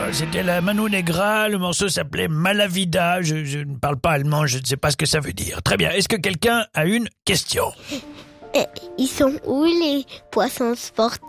C'était la Mano Negra, le morceau s'appelait Malavida. Je ne parle pas allemand, je ne sais pas ce que ça veut dire. Très bien, est-ce que quelqu'un a une question ? Ils sont où les poissons sportifs ?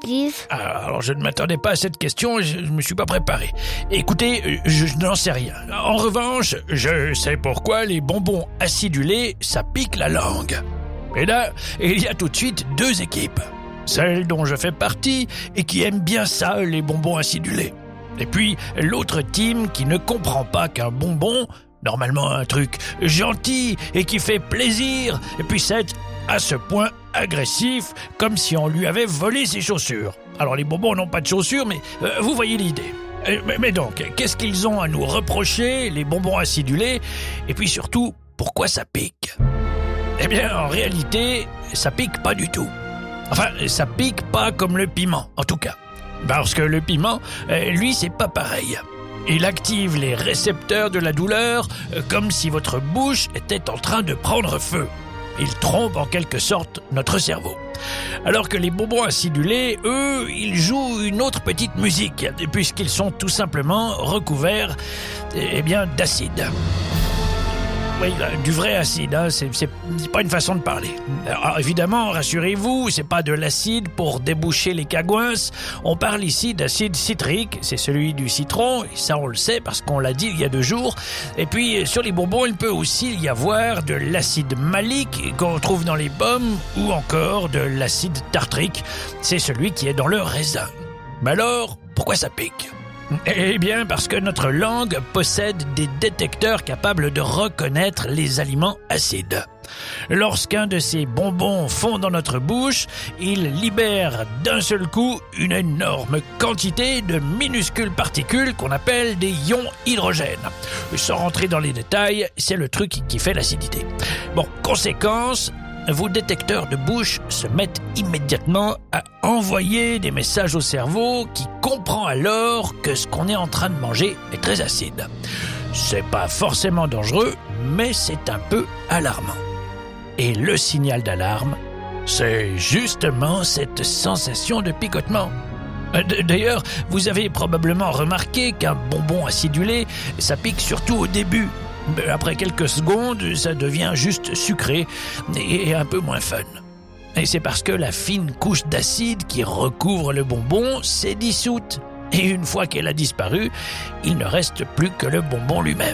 Alors je ne m'attendais pas à cette question, je ne me suis pas préparé. Écoutez, je n'en sais rien. En revanche, je sais pourquoi les bonbons acidulés, ça pique la langue. Et là, il y a tout de suite deux équipes. Celle dont je fais partie et qui aime bien ça, les bonbons acidulés. Et puis l'autre team qui ne comprend pas qu'un bonbon, normalement un truc gentil et qui fait plaisir, puisse être à ce point agressif, comme si on lui avait volé ses chaussures. Alors les bonbons n'ont pas de chaussures, mais vous voyez l'idée. Mais donc, qu'est-ce qu'ils ont à nous reprocher, les bonbons acidulés ? Et puis surtout, pourquoi ça pique ? Eh bien, en réalité, ça pique pas du tout. Enfin, ça pique pas comme le piment, en tout cas. Parce que le piment, lui, c'est pas pareil. Il active les récepteurs de la douleur comme si votre bouche était en train de prendre feu. Il trompe en quelque sorte notre cerveau. Alors que les bonbons acidulés, eux, ils jouent une autre petite musique, puisqu'ils sont tout simplement recouverts d'acide. Oui, du vrai acide, hein, c'est pas une façon de parler. Alors, évidemment, rassurez-vous, c'est pas de l'acide pour déboucher les cagouinces. On parle ici d'acide citrique, c'est celui du citron, et ça on le sait parce qu'on l'a dit il y a 2 jours. Et puis, sur les bonbons, il peut aussi y avoir de l'acide malique qu'on trouve dans les pommes, ou encore de l'acide tartrique, c'est celui qui est dans le raisin. Mais alors, pourquoi ça pique ? Eh bien, parce que notre langue possède des détecteurs capables de reconnaître les aliments acides. Lorsqu'un de ces bonbons fond dans notre bouche, il libère d'un seul coup une énorme quantité de minuscules particules qu'on appelle des ions hydrogènes. Sans rentrer dans les détails, c'est le truc qui fait l'acidité. Bon, conséquence, vos détecteurs de bouche se mettent immédiatement à envoyer des messages au cerveau qui comprend alors que ce qu'on est en train de manger est très acide. C'est pas forcément dangereux, mais c'est un peu alarmant. Et le signal d'alarme, c'est justement cette sensation de picotement. D'ailleurs, vous avez probablement remarqué qu'un bonbon acidulé, ça pique surtout au début. Après quelques secondes, ça devient juste sucré et un peu moins fun. Et c'est parce que la fine couche d'acide qui recouvre le bonbon s'est dissoute. Et une fois qu'elle a disparu, il ne reste plus que le bonbon lui-même.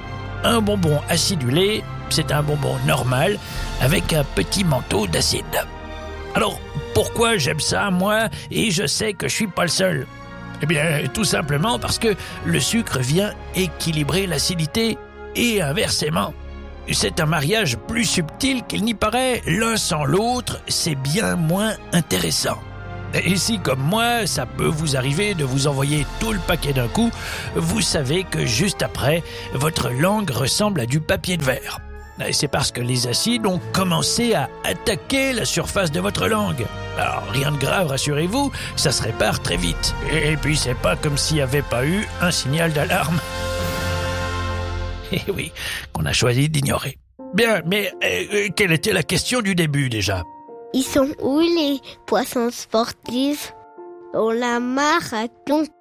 Un bonbon acidulé, c'est un bonbon normal avec un petit manteau d'acide. Alors, pourquoi j'aime ça, moi, et je sais que je suis pas le seul ? Eh bien, tout simplement parce que le sucre vient équilibrer l'acidité. Et inversement, c'est un mariage plus subtil qu'il n'y paraît. L'un sans l'autre, c'est bien moins intéressant. Et si, comme moi, ça peut vous arriver de vous envoyer tout le paquet d'un coup, vous savez que juste après, votre langue ressemble à du papier de verre. Et c'est parce que les acides ont commencé à attaquer la surface de votre langue. Alors, rien de grave, rassurez-vous, ça se répare très vite. Et puis, c'est pas comme s'il n'y avait pas eu un signal d'alarme. Eh oui, qu'on a choisi d'ignorer. Bien, mais quelle était la question du début déjà ? Ils sont où les poissons sportifs ? On la marathon.